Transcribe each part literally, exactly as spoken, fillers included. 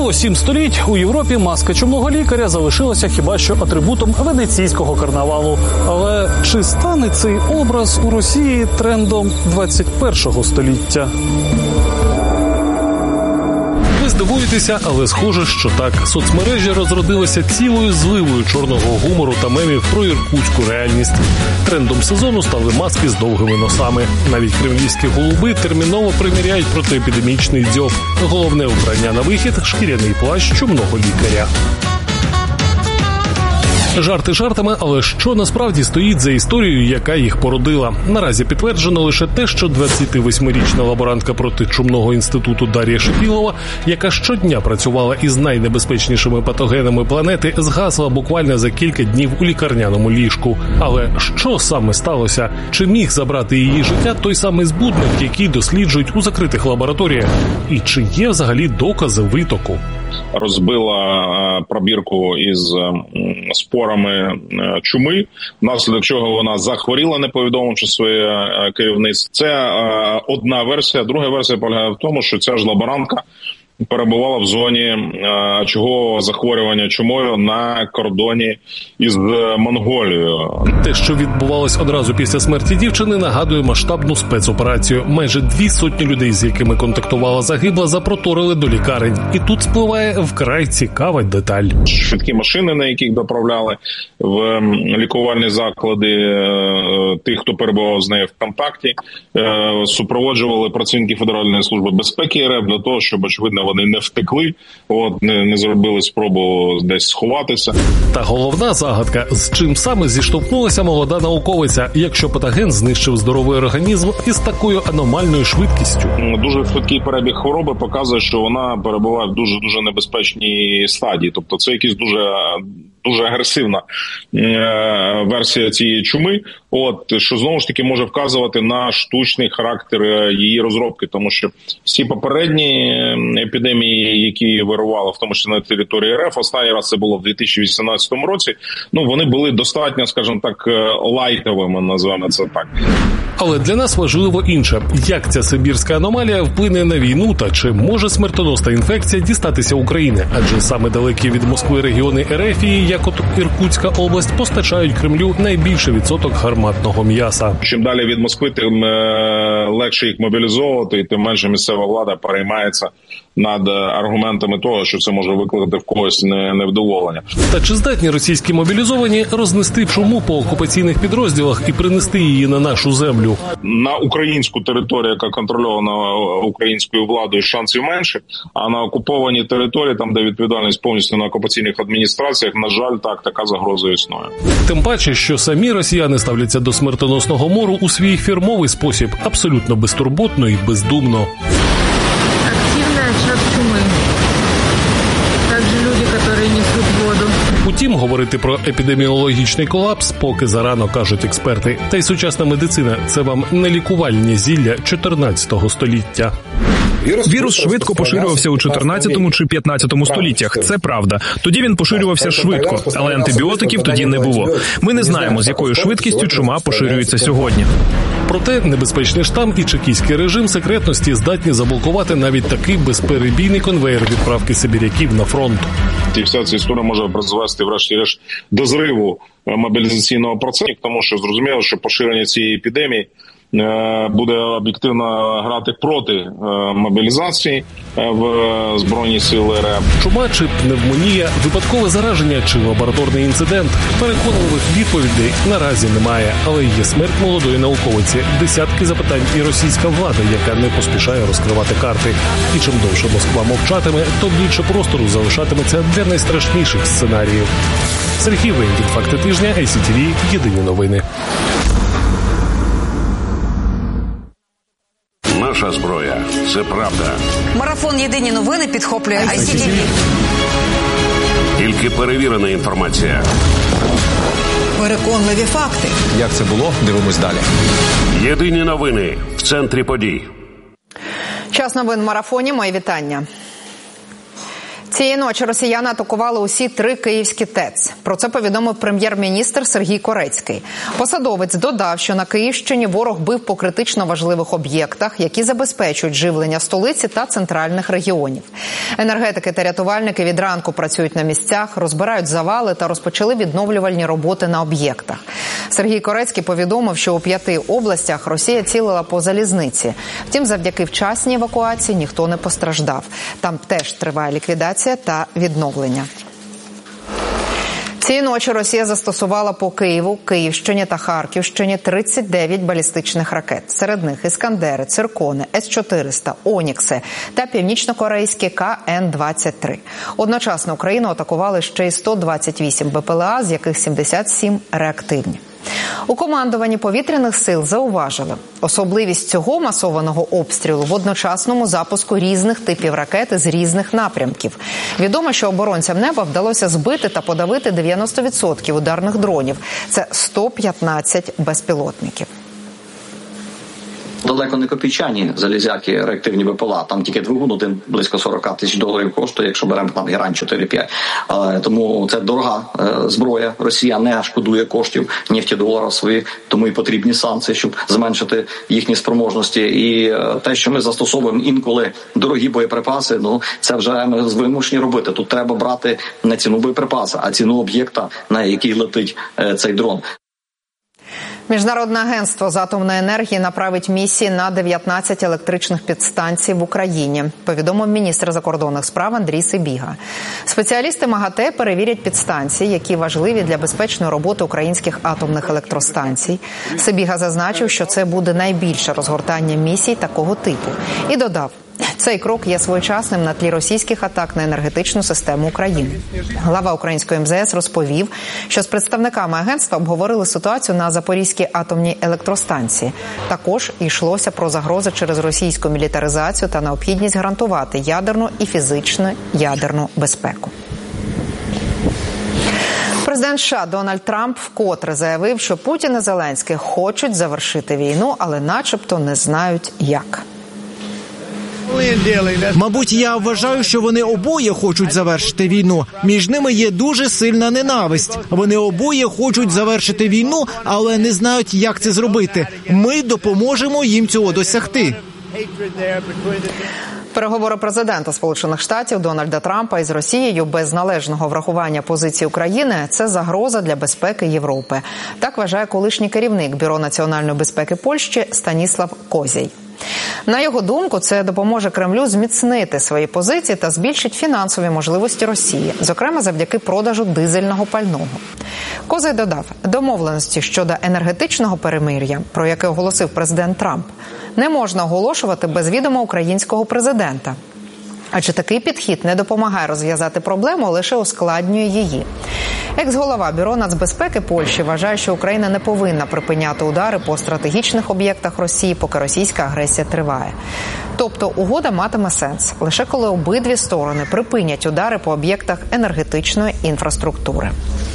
Минуло сім століть, у Європі маска чумного лікаря залишилася хіба що атрибутом венеційського карнавалу. Але чи стане цей образ у Росії трендом двадцять першого століття? Ви здивуєтеся, але схоже, що так. Соцмережі розродилися цілою зливою чорного гумору та мемів про іркутську реальність. Трендом сезону стали маски з довгими носами. Навіть кремлівські голуби терміново приміряють протиепідемічний дзьоб. Головне вбрання на вихід – шкіряний плащ чумного лікаря. Жарти жартами, але що насправді стоїть за історією, яка їх породила? Наразі підтверджено лише те, що двадцятивосьмирічна лаборантка протичумного інституту Дар'я Шипілова, яка щодня працювала із найнебезпечнішими патогенами планети, згасла буквально за кілька днів у лікарняному ліжку. Але що саме сталося? Чи міг забрати її життя той самий збудник, який досліджують у закритих лабораторіях? І чи є взагалі докази витоку? Розбила пробірку із спорами чуми, внаслідок чого вона захворіла, не повідомивши своє керівництво. Це одна версія. Друга версія полягає в тому, що ця ж лаборантка перебувала в зоні очагового захворювання чумою на кордоні із Монголією. Те, що відбувалось одразу після смерті дівчини, нагадує масштабну спецоперацію. Майже дві сотні людей, з якими контактувала загибла, запроторили до лікарень. І тут спливає вкрай цікава деталь. Швидкі машини, на яких доправляли в лікувальні заклади тих, хто перебував з нею в контакті, супроводжували працівники Федеральної служби безпеки РФ для того, щоб, очевидно, вони не втекли, от, не, не зробили спробу десь сховатися. Та головна загадка, з чим саме зіштовхнулася молода науковиця, якщо патоген знищив здоровий організм із такою аномальною швидкістю. Дуже швидкий перебіг хвороби показує, що вона перебуває в дуже-дуже небезпечній стадії. Тобто це якісь дуже... дуже агресивна е, версія цієї чуми, от, що знову ж таки може вказувати на штучний характер її розробки, тому що всі попередні епідемії, які вирували, в тому числі на території РФ, останній раз це було в дві тисячі вісімнадцятому році, ну, вони були достатньо, скажімо так, лайтовими, називаємо це так. Але для нас важливо інше. Як ця сибірська аномалія вплине на війну та чи може смертоносна інфекція дістатися України? Адже саме далекі від Москви регіони Ерефії, як от Іркутська область, постачають Кремлю найбільший відсоток гарматного м'яса. Чим далі від Москви, тим легше їх мобілізовувати, і тим менше місцева влада переймається над аргументами того, що це може викликати в когось невдоволення. Та чи здатні російські мобілізовані рознести чуму по окупаційних підрозділах і принести її на нашу землю? На українську територію, яка контрольована українською владою, шансів менше, а на окупованій території, там де відповідальність повністю на окупаційних адміністраціях, на жаль, так, така загроза існує. Тим паче, що самі росіяни ставляться до смертоносного мору у свій фірмовий спосіб, абсолютно безтурботно і бездумно. Утім, говорити про епідеміологічний колапс поки зарано, кажуть експерти. Та й сучасна медицина – це вам не лікувальні зілля чотирнадцятого століття. Вірус швидко поширювався у чотирнадцятому чи п'ятнадцятому століттях. Це правда. Тоді він поширювався швидко, але антибіотиків тоді не було. Ми не знаємо, з якою швидкістю чума поширюється сьогодні. Проте небезпечний штам і чекістський режим секретності здатні заблокувати навіть такий безперебійний конвейер відправки сибіряків на фронт. І вся ця історія може призвести, врешті-решт, до зриву мобілізаційного процесу, тому що зрозуміло, що поширення цієї епідемії буде об'єктивно грати проти мобілізації в Збройні сили РФ. Чума чи пневмонія, випадкове зараження чи лабораторний інцидент? Переконливих відповідей наразі немає, але є смерть молодої науковиці, десятки запитань і російська влада, яка не поспішає розкривати карти. І чим довше Москва мовчатиме, то більше простору залишатиметься для найстрашніших сценаріїв. Сергій Вендін, факти тижня, ай сі ті ві, єдині новини. Наша зброя – це правда. Марафон «Єдині новини» підхоплює ай сі ті ві. Тільки перевірена інформація. Переконливі факти. Як це було? Дивимось далі. Єдині новини в центрі подій. Час новин в марафоні. Мої вітання. Цієї ночі росіяни атакували усі три київські ТЕЦ. Про це повідомив прем'єр-міністр Сергій Корецький. Посадовець додав, що на Київщині ворог бив по критично важливих об'єктах, які забезпечують живлення столиці та центральних регіонів. Енергетики та рятувальники від ранку працюють на місцях, розбирають завали та розпочали відновлювальні роботи на об'єктах. Сергій Корецький повідомив, що у п'яти областях Росія цілила по залізниці. Втім, завдяки вчасній евакуації ніхто не постраждав. Там теж триває ліквідація та відновлення. Цієї ночі Росія застосувала по Києву, Київщині та Харківщині тридцять дев'ять балістичних ракет. Серед них «Іскандери», «Циркони», С чотириста, «Онікси» та північно-корейські Ка Ен двадцять три. Одночасно Україну атакували ще й сто двадцять вісім Бе Пе Ле А, з яких сімдесят сім реактивні. У командуванні повітряних сил зауважили, особливість цього масованого обстрілу в одночасному запуску різних типів ракет з різних напрямків. Відомо, що оборонцям неба вдалося збити та подавити дев'яносто відсотків ударних дронів. Це сто п'ятнадцять безпілотників. Далеко не копійчані залізяки реактивні Бе Пе Ел А. Там тільки двигун один близько сорок тисяч доларів коштує, якщо беремо там Іран чотири п'ять. Тому це дорога е, зброя. Росія не шкодує коштів нефтедоларів своїх, тому і потрібні санкції, щоб зменшити їхні спроможності. І е, те, що ми застосовуємо інколи дорогі боєприпаси, ну це вже ми вимушені робити. Тут треба брати не ціну боєприпаса, а ціну об'єкта, на який летить е, цей дрон. Міжнародне агентство з атомної енергії направить місії на дев'ятнадцять електричних підстанцій в Україні, повідомив міністр закордонних справ Андрій Сибіга. Спеціалісти МАГАТЕ перевірять підстанції, які важливі для безпечної роботи українських атомних електростанцій. Сибіга зазначив, що це буде найбільше розгортання місій такого типу. І додав, цей крок є своєчасним на тлі російських атак на енергетичну систему України. Глава української Ем Зе Ес розповів, що з представниками агентства обговорили ситуацію на Запорізькій атомній електростанції. Також йшлося про загрози через російську мілітаризацію та необхідність гарантувати ядерну і фізичну ядерну безпеку. Президент США Дональд Трамп вкотре заявив, що Путін і Зеленський хочуть завершити війну, але начебто не знають як. Мабуть, я вважаю, що вони обоє хочуть завершити війну. Між ними є дуже сильна ненависть. Вони обоє хочуть завершити війну, але не знають, як це зробити. Ми допоможемо їм цього досягти. Переговори президента Сполучених Штатів Дональда Трампа із Росією без належного врахування позиції України – це загроза для безпеки Європи. Так вважає колишній керівник Бюро національної безпеки Польщі Станіслав Козій. На його думку, це допоможе Кремлю зміцнити свої позиції та збільшить фінансові можливості Росії, зокрема завдяки продажу дизельного пального. Козий додав, домовленості щодо енергетичного перемир'я, про яке оголосив президент Трамп, не можна оголошувати без відома українського президента. Адже такий підхід не допомагає розв'язати проблему, а лише ускладнює її. Екс-голова Бюро нацбезпеки Польщі вважає, що Україна не повинна припиняти удари по стратегічних об'єктах Росії, поки російська агресія триває. Тобто угода матиме сенс лише коли обидві сторони припинять удари по об'єктах енергетичної інфраструктури.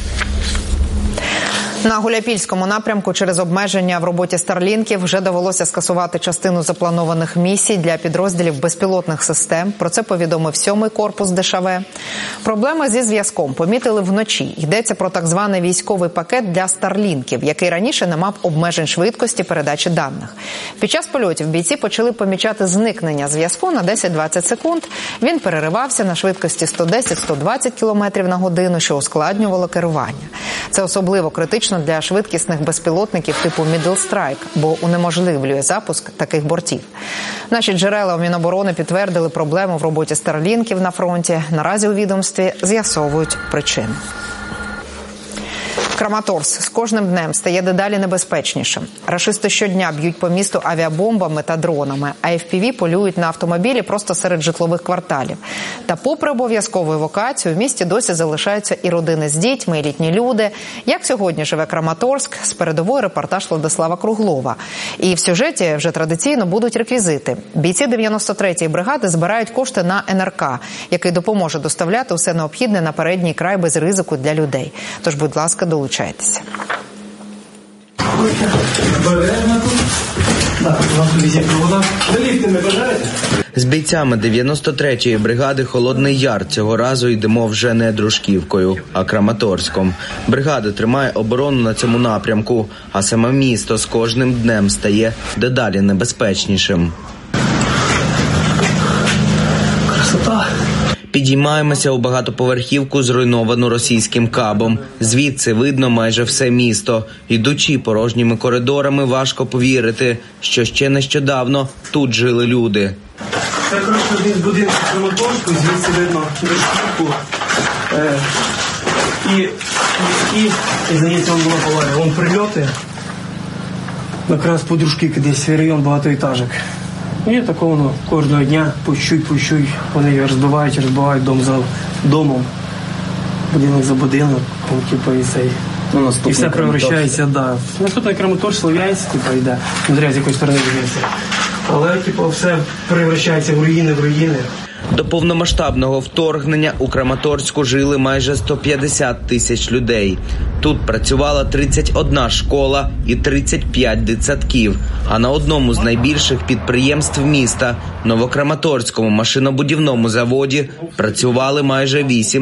На Гуляйпільському напрямку через обмеження в роботі старлінків вже довелося скасувати частину запланованих місій для підрозділів безпілотних систем. Про це повідомив сьомий корпус Де Ша Ве. Проблеми зі зв'язком помітили вночі. Йдеться про так званий військовий пакет для старлінків, який раніше не мав обмежень швидкості передачі даних. Під час польотів бійці почали помічати зникнення зв'язку на десять-двадцять секунд. Він переривався на швидкості сто десять - сто двадцять кілометрів на годину, що ускладнювало керування. Це особливо критично для швидкісних безпілотників типу Middle Strike, бо унеможливлює запуск таких бортів. Наші джерела у Міноборони підтвердили проблему в роботі старлінків на фронті. Наразі у відомстві з'ясовують причину. Краматорськ з кожним днем стає дедалі небезпечнішим. Рашисти щодня б'ють по місту авіабомбами та дронами, а еф пі ві полюють на автомобілі просто серед житлових кварталів. Та попри обов'язкову евакуацію, в місті досі залишаються і родини з дітьми, і літні люди. Як сьогодні живе Краматорськ? З передової репортаж Владислава Круглова. І в сюжеті вже традиційно будуть реквізити. Бійці дев'яносто третьої бригади збирають кошти на ен ер ка, який допоможе доставляти усе необхідне на передній край без ризику для людей. Тож, будь ласка, долучайтеся. Так, у нас тут візит провода. Долізти не бажаєте? З бійцями дев'яносто третьої бригади «Холодний Яр» цього разу йдемо вже не Дружківкою, а Краматорськом. Бригада тримає оборону на цьому напрямку, а саме місто з кожним днем стає дедалі небезпечнішим. Красота! Підіймаємося у багатоповерхівку, зруйновану російським кабом. Звідси видно майже все місто. Йдучи порожніми коридорами, важко повірити, що ще нещодавно тут жили люди. Це, коротше, один з будинків Краматорську, звідси видно Дружківку. Е, і ліски, і, здається, воно була половина. Вон прильоти. Якраз по Дружківці десь район багатоетажок. І такого воно кожного дня по чуть, по чуть вони розбивають, розбивають дом за домом, будинок за будинок, типу, і цей. Ну, і все превращається, да. Наступний Краматорськ, Слов'янськ, типу, йде, не зря з якої сторони дивитися. Але, типу, все превращається в руїни, в руїни. До повномасштабного вторгнення у Краматорську жили майже сто п'ятдесят тисяч людей. Тут працювала тридцять одна школа і тридцять п'ять дитсадків. А на одному з найбільших підприємств міста – Новокраматорському машинобудівному заводі – працювали майже вісім